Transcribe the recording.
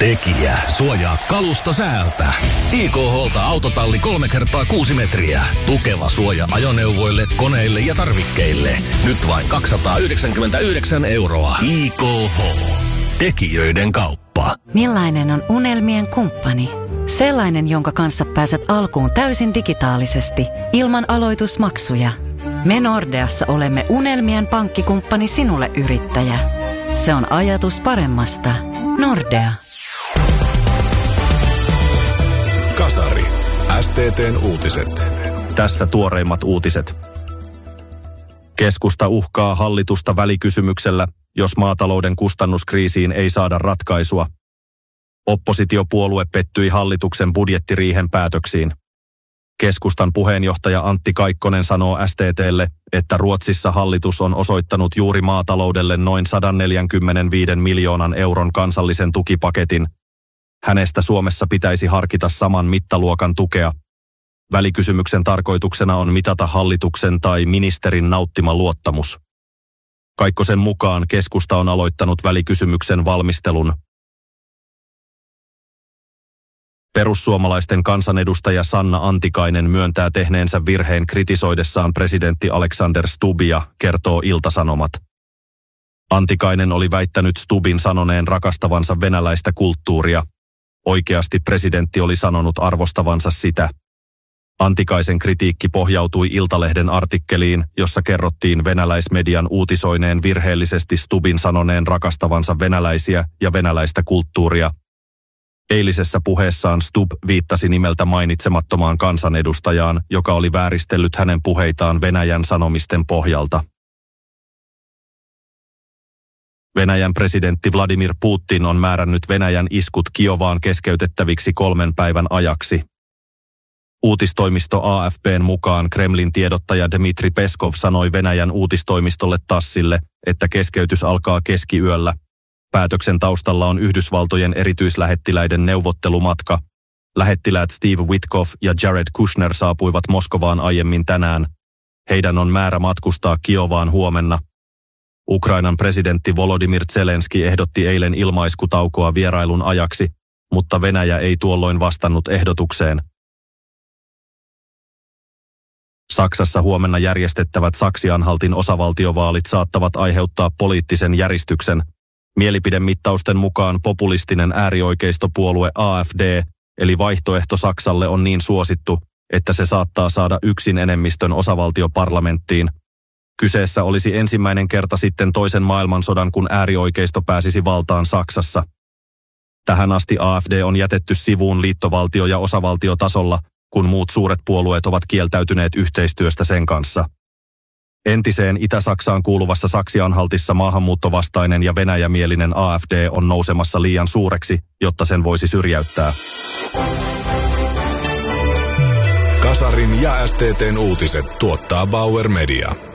Tekijä suojaa kalusto säältä. IKH:lta autotalli 3x6 metriä. Tukeva suoja ajoneuvoille, koneille ja tarvikkeille. Nyt vain 299 €. IKH. Tekijöiden kauppa. Millainen on unelmien kumppani? Sellainen, jonka kanssa pääset alkuun täysin digitaalisesti, ilman aloitusmaksuja. Me Nordeassa olemme unelmien pankkikumppani sinulle, yrittäjä. Se on ajatus paremmasta. Nordea. Kasari. STT:n uutiset. Tässä tuoreimmat uutiset. Keskusta uhkaa hallitusta välikysymyksellä, jos maatalouden kustannuskriisiin ei saada ratkaisua. Oppositiopuolue pettyi hallituksen budjettiriihen päätöksiin. Keskustan puheenjohtaja Antti Kaikkonen sanoo STT:lle, että Ruotsissa hallitus on osoittanut juuri maataloudelle noin 145 miljoonan euron kansallisen tukipaketin. Hänestä Suomessa pitäisi harkita saman mittaluokan tukea. Välikysymyksen tarkoituksena on mitata hallituksen tai ministerin nauttima luottamus. Kaikkosen mukaan keskusta on aloittanut välikysymyksen valmistelun. Perussuomalaisten kansanedustaja Sanna Antikainen myöntää tehneensä virheen kritisoidessaan presidentti Alexander Stubbia, kertoo Ilta-Sanomat. Antikainen oli väittänyt Stubbin sanoneen rakastavansa venäläistä kulttuuria. Oikeasti presidentti oli sanonut arvostavansa sitä. Antikaisen kritiikki pohjautui Iltalehden artikkeliin, jossa kerrottiin venäläismedian uutisoineen virheellisesti Stubbin sanoneen rakastavansa venäläisiä ja venäläistä kulttuuria. Eilisessä puheessaan Stubb viittasi nimeltä mainitsemattomaan kansanedustajaan, joka oli vääristellyt hänen puheitaan Venäjän sanomisten pohjalta. Venäjän presidentti Vladimir Putin on määrännyt Venäjän iskut Kiovaan keskeytettäviksi 3 päivän ajaksi. Uutistoimisto AFP:n mukaan Kremlin tiedottaja Dmitri Peskov sanoi Venäjän uutistoimistolle TASSille, että keskeytys alkaa keskiyöllä. Päätöksen taustalla on Yhdysvaltojen erityislähettiläiden neuvottelumatka. Lähettiläät Steve Witkoff ja Jared Kushner saapuivat Moskovaan aiemmin tänään. Heidän on määrä matkustaa Kiovaan huomenna. Ukrainan presidentti Volodymyr Zelenski ehdotti eilen ilmaiskutaukoa vierailun ajaksi, mutta Venäjä ei tuolloin vastannut ehdotukseen. Saksassa huomenna järjestettävät Saksi-Anhaltin osavaltiovaalit saattavat aiheuttaa poliittisen järistyksen. Mielipidemittausten mukaan populistinen äärioikeistopuolue AfD, eli Vaihtoehto Saksalle, on niin suosittu, että se saattaa saada yksin enemmistön osavaltioparlamenttiin. Kyseessä olisi ensimmäinen kerta sitten toisen maailmansodan, kun äärioikeisto pääsisi valtaan Saksassa. Tähän asti AfD on jätetty sivuun liittovaltio- ja osavaltiotasolla, kun muut suuret puolueet ovat kieltäytyneet yhteistyöstä sen kanssa. Entiseen Itä-Saksaan kuuluvassa Saksi-Anhaltissa maahanmuuttovastainen ja venäjämielinen AfD on nousemassa liian suureksi, jotta sen voisi syrjäyttää. Kasarin ja STT:n uutiset tuottaa Bauer Media.